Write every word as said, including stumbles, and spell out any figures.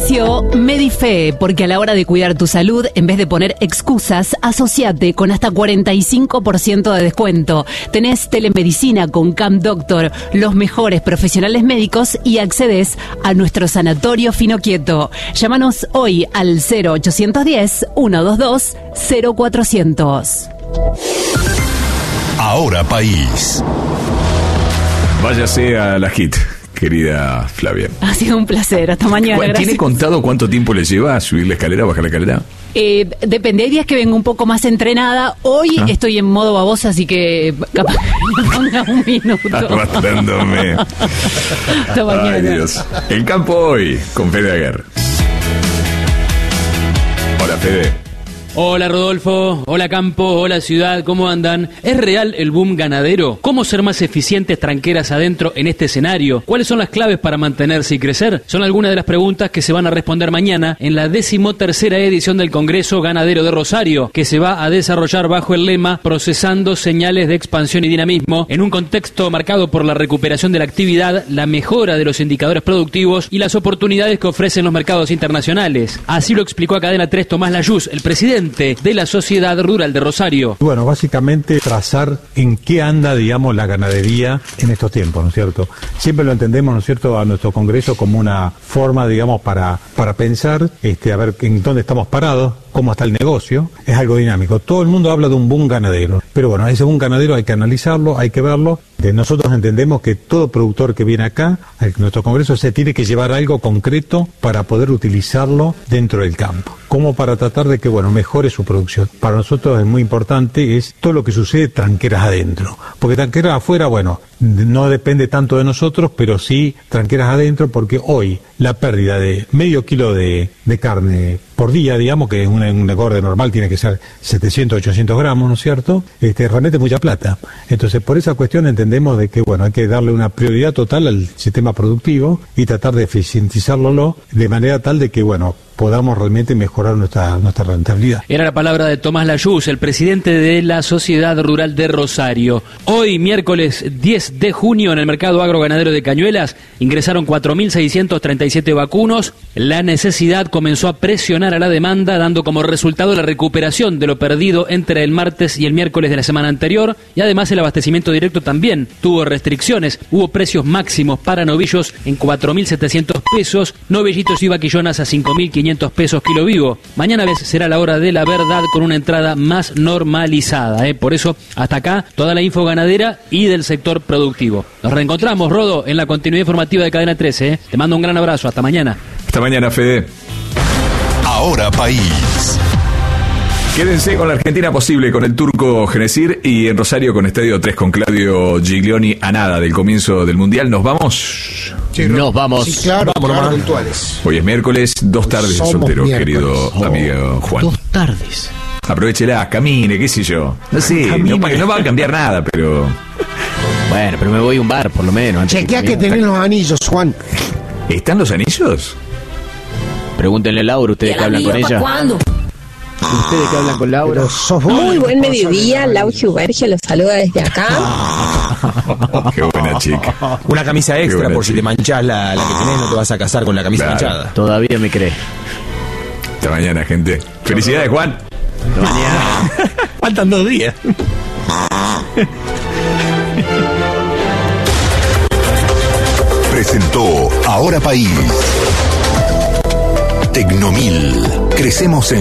Medife, porque a la hora de cuidar tu salud, en vez de poner excusas, asociate con hasta cuarenta y cinco por ciento de descuento. Tenés telemedicina con Camp Doctor, los mejores profesionales médicos y accedes a nuestro sanatorio Fino Quieto. Llámanos hoy al cero ochocientos diez, ciento veintidós, cero cuatrocientos. Ahora País. Váyase a la hit, querida Flavia. Ha sido un placer, hasta mañana. ¿Tiene gracias. contado cuánto tiempo le lleva a subir la escalera o bajar la escalera? Eh, depende, hay días que vengo un poco más entrenada. Hoy ¿Ah? estoy en modo babosa, así que capaz que me ponga un minuto. Arrastrándome. Hasta mañana. Ay, Dios. El campo hoy, con Fede Aguer. Hola, Fede. Hola Rodolfo, hola Campo, hola Ciudad, ¿cómo andan? ¿Es real el boom ganadero? ¿Cómo ser más eficientes tranqueras adentro en este escenario? ¿Cuáles son las claves para mantenerse y crecer? Son algunas de las preguntas que se van a responder mañana en la decimotercera edición del Congreso Ganadero de Rosario, que se va a desarrollar bajo el lema Procesando señales de expansión y dinamismo, en un contexto marcado por la recuperación de la actividad, la mejora de los indicadores productivos y las oportunidades que ofrecen los mercados internacionales. Así lo explicó a Cadena tres Tomás Layuz, el presidente de la Sociedad Rural de Rosario. Bueno, básicamente trazar en qué anda, digamos, la ganadería en estos tiempos, ¿no es cierto? Siempre lo entendemos, ¿no es cierto?, a nuestro Congreso como una forma, digamos, para, para pensar, este, a ver en dónde estamos parados, cómo está el negocio. Es algo dinámico. Todo el mundo habla de un boom ganadero, pero bueno, ese boom ganadero hay que analizarlo, hay que verlo. Nosotros entendemos que todo productor que viene acá, a nuestro Congreso, se tiene que llevar algo concreto para poder utilizarlo dentro del campo, como para tratar de que, bueno, mejore su producción. Para nosotros es muy importante es todo lo que sucede tranqueras adentro, porque tranqueras afuera, bueno, no depende tanto de nosotros, pero sí tranqueras adentro, porque hoy la pérdida de medio kilo de, de carne por día, digamos, que un, un engorde normal tiene que ser setecientos, ochocientos gramos, ¿no es cierto?, este, realmente es mucha plata. Entonces, por esa cuestión entendemos de que, bueno, hay que darle una prioridad total al sistema productivo y tratar de eficientizarlo de manera tal de que, bueno, podamos realmente mejorar nuestra, nuestra rentabilidad. Era la palabra de Tomás Layuz, el presidente de la Sociedad Rural de Rosario. Hoy, miércoles diez de junio, en el mercado agroganadero de Cañuelas, ingresaron cuatro mil seiscientos treinta y siete vacunos. La necesidad comenzó a presionar a la demanda, dando como resultado la recuperación de lo perdido entre el martes y el miércoles de la semana anterior, y además el abastecimiento directo también tuvo restricciones. Hubo precios máximos para novillos en cuatro mil setecientos pesos, novillitos y vaquillonas a cinco mil quinientos pesos kilo vivo. Mañana ves será la hora de la verdad con una entrada más normalizada, ¿eh? Por eso, hasta acá, toda la info ganadera y del sector productivo. Nos reencontramos, Rodo, en la continuidad informativa de Cadena trece, ¿eh? Te mando un gran abrazo, hasta mañana. Hasta mañana, Fede. Ahora País. Quédense con la Argentina posible, con el turco Genesir, y en Rosario con Estadio tres con Claudio Giglioni a nada del comienzo del Mundial. ¿Nos vamos? Sí, Nos vamos. Sí, claro, Vámonos, claro, mamá. puntuales. Hoy es miércoles, dos tardes de Somos soltero, miércoles. querido Oh, amigo Juan. Dos tardes. Aprovechela, camine, qué sé yo. No sé, no, pa- no va a cambiar nada, pero... Bueno, pero me voy a un bar, por lo menos. antes Chequea que que tenés los anillos, Juan. ¿Están los anillos? Pregúntenle a Laura, ustedes que hablan con ella. ¿Cuándo? Ustedes que hablan con Laura. Pero sos vos Muy el buen responsable mediodía, de los Lau anillos. Giubergio los saluda desde acá. Qué buena chica. Una camisa Qué extra buena por si chica. te manchás la, la que tenés, no te vas a casar con la camisa Claro. manchada. Todavía me cree. Hasta mañana, gente. Felicidades, Juan. Mañana. Faltan dos días. Presentó Ahora País. Tecnomil. Crecemos en